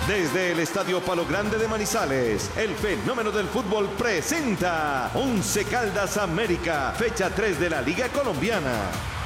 Desde el Estadio Palo Grande de Manizales, el fenómeno del fútbol presenta Once Caldas América, fecha 3 de la Liga Colombiana.